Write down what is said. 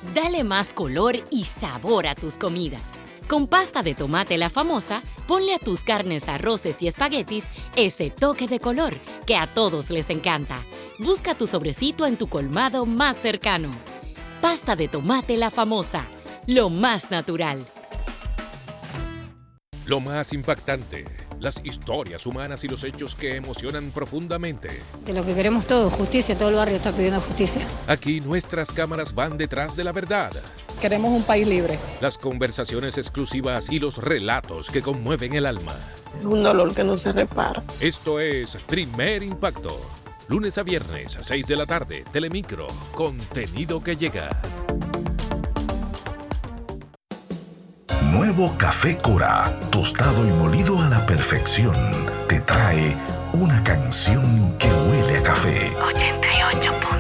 Dale más color y sabor a tus comidas. Con pasta de tomate La Famosa, ponle a tus carnes, arroces y espaguetis ese toque de color que a todos les encanta. Busca tu sobrecito en tu colmado más cercano. Pasta de tomate La Famosa, lo más natural. Lo más impactante, las historias humanas y los hechos que emocionan profundamente. De lo que queremos todos, justicia, todo el barrio está pidiendo justicia. Aquí nuestras cámaras van detrás de la verdad. Queremos un país libre. Las conversaciones exclusivas y los relatos que conmueven el alma. Es un dolor que no se repara. Esto es Primer Impacto. Lunes a viernes a 6 de la tarde, Telemicro, contenido que llega. Nuevo Café Cora, tostado y molido a la perfección, te trae una canción que huele a café. 88.